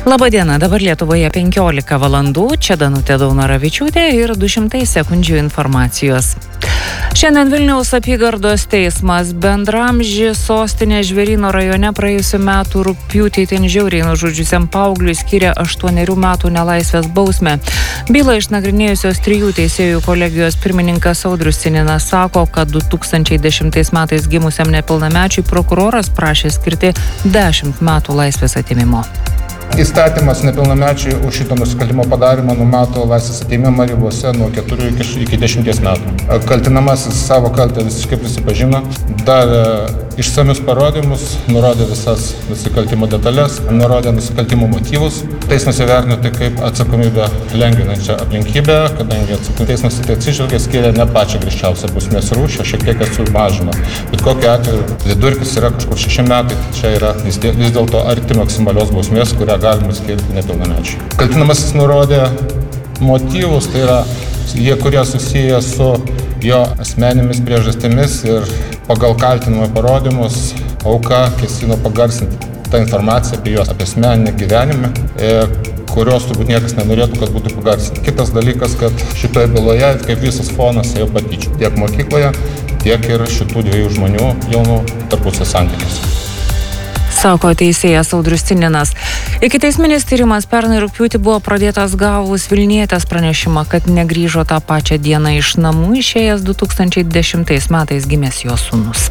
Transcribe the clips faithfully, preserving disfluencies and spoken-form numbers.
Labadiena, dabar Lietuvoje penkiolika valandų, čia Danutė Daunoravičiūtė ir du šimtai sekundžių informacijos. Šiandien Vilniaus apygardos teismas bendramžį sostinės Žvėryno rajone praėjusiu metų rugpjūtį itin žiauriai nužudžiusiam paaugliui skyrė aštuonerių metų nelaisvės bausmę. Bylą išnagrinėjusios trijų teisėjų kolegijos pirmininkas Audrius Sininas sako, kad du tūkstančiai dešimtais metais gimusiam nepilnamečiui prokuroras prašė skirti dešimt metų laisvės atėmimo. Įstatymas nepilnamečiui už šito nusikaltimo padarymą numato laisvės atėmimą ribose nuo keturių iki dešimties metų. Kaltinamasis savo kaltę visiškai prisipažino, davė išsamius parodymus, nurodė visas nusikaltimo detalės, nurodė nusikaltimo motyvus. Teismas įvertino tai kaip atsakomybę lengvinančią aplinkybę, kadangi teismas tai atsižvelgė, skiria ne pačią griežčiausią bausmės rūšį, šiek tiek sumažino. Bet kokiu atveju vidurkis yra kažkur šeši metai, čia yra vis dėlto arti maksimalios bausmės, kurią galima skirti nepilnamečiui. Kaltinamasis nurodė motyvus, tai yra jie, kurie susiję su jo asmenėmis priežastimis ir pagal kaltinimo parodymus auka kesino pagarsinti tą informaciją apie jos, apie asmeninį gyvenimą, kurios turbūt niekas nenorėtų, kad būtų pagarsinti. Kitas dalykas, kad šitoje byloje, kaip visas fonas, ėjo patyčių. Tiek mokykloje, tiek ir šitų dviejų žmonių jaunų tarpusio santykius. Sako teisėjas Audrius Sininas. Ikiteisminis tyrimas pernai rugpjūtį buvo pradėtas gavus Vilnietės pranešimą, kad negrįžo tą pačią dieną iš namų, išėjęs du tūkstančiai dešimtais metais gimęs jo sūnus.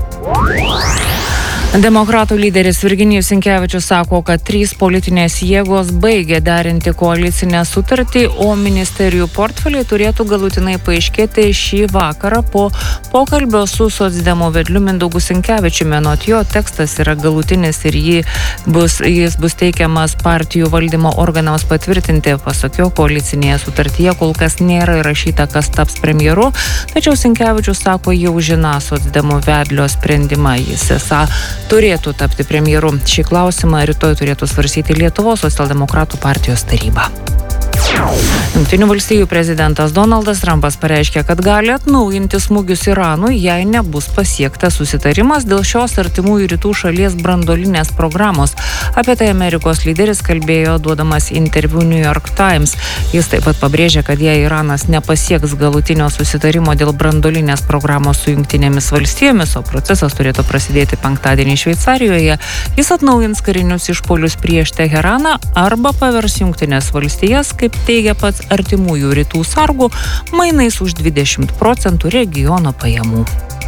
Demokratų lyderis Virginijus Sinkevičius sako, kad trys politinės jėgos baigė derinti koalicinę sutartį, o ministerijų portfeliai turėtų galutinai paaiškėti šį vakarą po pokalbio su socdemų vedliu Mindaugu Sinkevičiumi. Anot jo, tekstas yra galutinis ir jį bus, jis bus teikiamas partijų valdymo organams patvirtinti. Pasak jo, koalicinėje sutartyje kol kas nėra įrašyta, kas taps premjeru, tačiau Sinkevičius sako, jau žina socdemų vedlio sprendimą. Jis esą turėtų tapti premjeru. Šį klausimą rytoj turėtų svarstyti Lietuvos socialdemokratų partijos taryba. Jungtinių valstijų prezidentas Donaldas Trumpas pareiškė, kad gali atnaujinti smūgius Iranui, jei nebus pasiektas susitarimas dėl šios artimųjų rytų šalies branduolinės programos. Apie tai Amerikos lyderis kalbėjo duodamas interviu New York Times. Jis taip pat pabrėžė, kad jei Iranas nepasieks galutinio susitarimo dėl branduolinės programos su Jungtinėmis valstijomis, o procesas turėtų prasidėti penktadienį Šveicarijoje, jis atnaujins karinius išpuolius prieš Teheraną arba pavers Jungtinės valstijas, kaip teigia pats artimųjų rytų sargų, mainais už dvidešimt procentų regiono pajamų.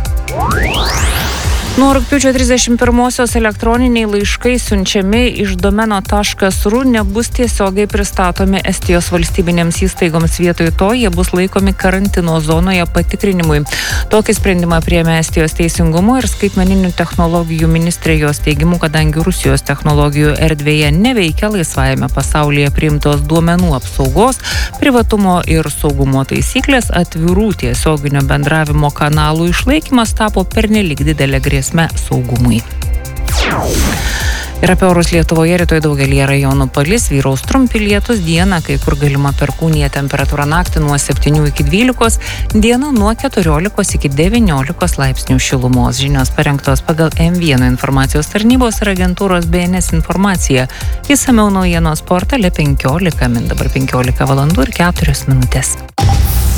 Nuo rugpjūčio trisdešimt pirmosios elektroniniai laiškai siunčiami iš domeno taškas ru nebus tiesiogiai pristatomi Estijos valstybinėms įstaigoms, vietoj to jie bus laikomi karantino zonoje patikrinimui. Tokį sprendimą priėmė Estijos teisingumo ir skaitmeninių technologijų ministrė. Jos teigimu, kadangi Rusijos technologijų erdvėje neveikia laisvajame pasaulyje priimtos duomenų apsaugos, privatumo ir saugumo taisyklės, atvirų tiesioginio bendravimo kanalų išlaikymas tapo pernelyg didelė grėsmė saugumui. Ir apie orus Lietuvoje rytoj daugelyje rajonų palis, vyraus trumpi lietūs, dieną kai kur galima perkūnija, temperatūra naktį nuo septynių iki dvylikos, dieną nuo keturiolikos iki devyniolikos laipsnių šilumos. Žinios parengtos pagal M vienas informacijos tarnybos ir agentūros B N S informacija. Išsamiau naujienos portale penkiolika min, dabar penkiolika valandų ir keturios minutės.